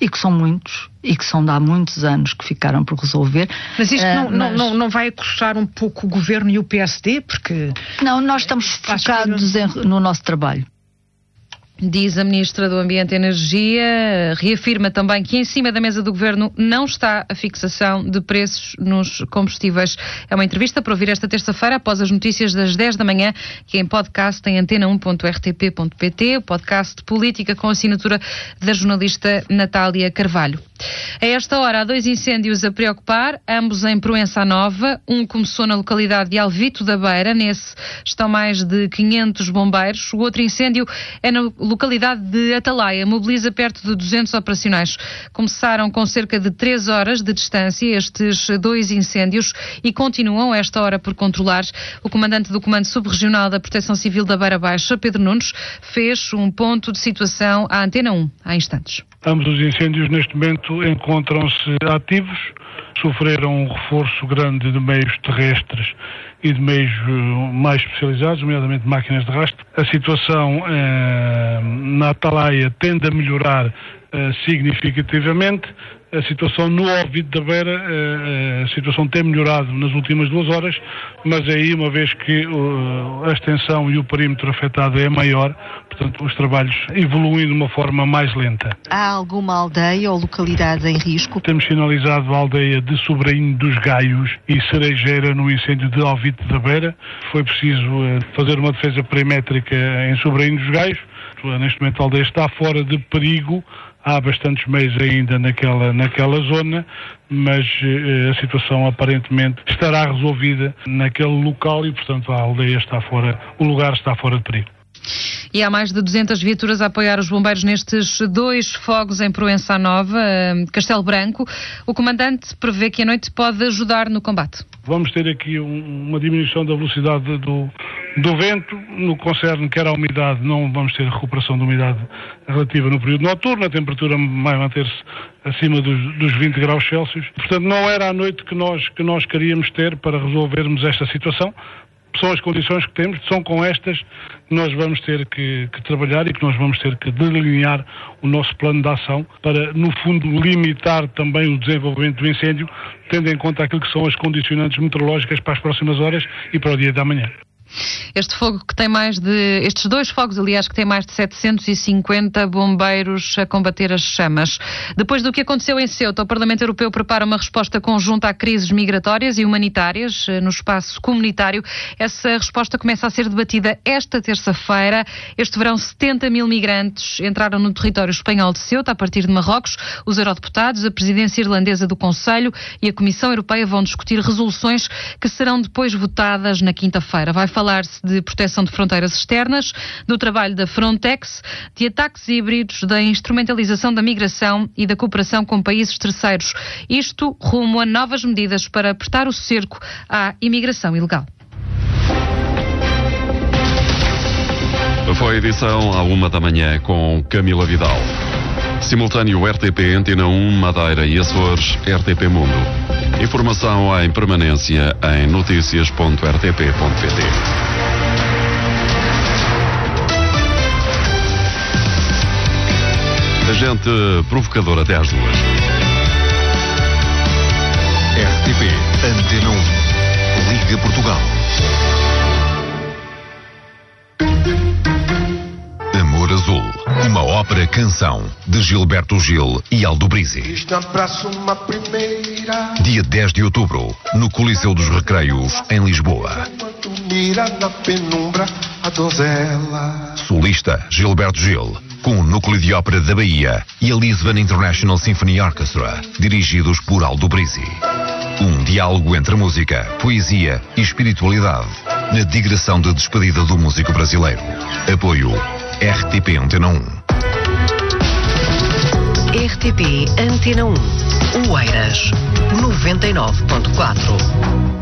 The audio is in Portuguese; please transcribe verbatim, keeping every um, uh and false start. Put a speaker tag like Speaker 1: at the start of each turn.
Speaker 1: e que são muitos, e que são de há muitos anos que ficaram por resolver.
Speaker 2: Mas isto
Speaker 1: uh,
Speaker 2: não,
Speaker 1: mas...
Speaker 2: não, não, não vai acostar um pouco o Governo e o P S D? Porque...
Speaker 1: Não, nós estamos focados em, no nosso trabalho.
Speaker 3: Diz a Ministra do Ambiente e Energia, reafirma também que em cima da mesa do Governo não está a fixação de preços nos combustíveis. É uma entrevista para ouvir esta terça-feira após as notícias das dez da manhã, que é em podcast em antena um ponto r t p ponto p t, o podcast de política com assinatura da jornalista Natália Carvalho. A esta hora há dois incêndios a preocupar, ambos em Proença Nova. Um começou na localidade de Alvito da Beira, nesse estão mais de quinhentos bombeiros. O outro incêndio é na localidade de Atalaia, mobiliza perto de duzentos operacionais. Começaram com cerca de três horas de distância estes dois incêndios e continuam a esta hora por controlar. O comandante do Comando Subregional da Proteção Civil da Beira Baixa, Pedro Nunes, fez um ponto de situação à Antena um, há instantes.
Speaker 4: Ambos os incêndios neste momento encontram-se ativos, sofreram um reforço grande de meios terrestres e de meios mais especializados, nomeadamente máquinas de rastro. A situação eh, na Atalaia tende a melhorar eh, significativamente. A situação no Alvito da Beira, a situação tem melhorado nas últimas duas horas, mas aí, uma vez que a extensão e o perímetro afetado é maior, portanto, os trabalhos evoluem de uma forma mais lenta.
Speaker 5: Há alguma aldeia ou localidade em risco?
Speaker 4: Temos sinalizado a aldeia de Sobrainho dos Gaios e Cerejeira no incêndio de Alvito da Beira. Foi preciso fazer uma defesa perimétrica em Sobrainho dos Gaios. Neste momento a aldeia está fora de perigo. Há bastantes meios ainda naquela, naquela zona, mas eh, a situação aparentemente estará resolvida naquele local e, portanto, a aldeia está fora, o lugar está fora de perigo.
Speaker 3: E há mais de duzentas viaturas a apoiar os bombeiros nestes dois fogos em Proença Nova, Castelo Branco. O comandante prevê que a noite pode ajudar no combate.
Speaker 4: Vamos ter aqui um, uma diminuição da velocidade do, do vento. No que concerne quer à umidade, não vamos ter recuperação de umidade relativa no período noturno. A temperatura vai manter-se acima dos, dos vinte graus Celsius. Portanto, não era a noite que nós, que nós queríamos ter para resolvermos esta situação. São as condições que temos, são com estas que nós vamos ter que, que trabalhar e que nós vamos ter que delinear o nosso plano de ação para, no fundo, limitar também o desenvolvimento do incêndio, tendo em conta aquilo que são as condicionantes meteorológicas para as próximas horas e para o dia de amanhã.
Speaker 3: Este fogo que tem mais de... Estes dois fogos, aliás, que têm mais de setecentos e cinquenta bombeiros a combater as chamas. Depois do que aconteceu em Ceuta, o Parlamento Europeu prepara uma resposta conjunta a crises migratórias e humanitárias no espaço comunitário. Essa resposta começa a ser debatida esta terça-feira. Este verão, setenta mil migrantes entraram no território espanhol de Ceuta a partir de Marrocos. Os eurodeputados, a presidência irlandesa do Conselho e a Comissão Europeia vão discutir resoluções que serão depois votadas na quinta-feira. Vai falar-se de proteção de fronteiras externas, do trabalho da Frontex, de ataques híbridos, da instrumentalização da migração e da cooperação com países terceiros. Isto rumo a novas medidas para apertar o cerco à imigração ilegal.
Speaker 6: Foi a edição à uma da manhã com Camila Vidal. Simultâneo R T P Antena um, Madeira e Açores, R T P Mundo. Informação em permanência em notícias ponto r t p ponto p t. Agente provocador até às duas.
Speaker 7: R T P Antena um. Liga Portugal. Amor Azul. Uma ópera-canção de Gilberto Gil e Aldo Brizzi. Dia dez de outubro, no Coliseu dos Recreios, em Lisboa. Solista Gilberto Gil, com o Núcleo de Ópera da Bahia e a Lisbon International Symphony Orchestra, dirigidos por Aldo Brizzi. Um diálogo entre música, poesia e espiritualidade, na digressão de despedida do músico brasileiro. Apoio R T P Antena um.
Speaker 8: R T P Antena um. Oeiras noventa e nove ponto quatro.